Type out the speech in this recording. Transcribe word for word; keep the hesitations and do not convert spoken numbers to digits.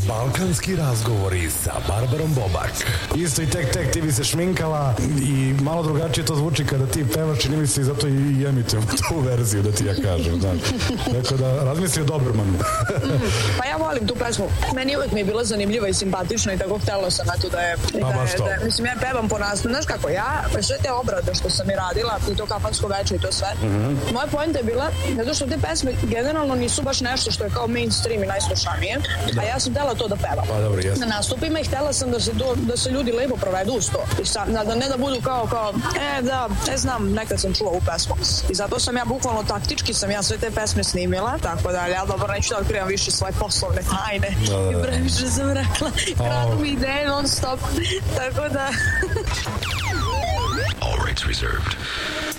Balkanski razgovori sa Barbarom Bobak. Isto i tek tek ti bi se šminkala i malo drugačije to zvuči kada ti pevaš, čini mi se i zato i emitujem tu verziju da ti ja kažem. Tako da razmisli o Dobrmanu. Pa ja volim tu pesmu. Meni uvek mi je bila zanimljiva i simpatična i tako htjela sam eto da je... A baš to. Mislim, ja pevam po nastavu. Znaš kako, ja sve te obrade što sam i radila i to kafansko veče i to sve, moja poenta je bila zato što te pesme generalno nisu baš nešto što je kao mainstream i najslušanije, a ja sam htjela to da pevam. Pa dobro, jesam. Na nastupima i htjela sam da se, do, da se ljudi lepo provedu uz to. I sa, da ne da budu kao, kao, e da, ne znam, nekad sam čula ovu pesmu. I zato sam ja bukvalno taktički sam ja sve te pesme snimila, tako da, ja dobro neću da otkrivam više svoje poslovne tajne. Da, da, da. I previše sam rekla, kradu mi ideje non stop. Tako da... All rights reserved.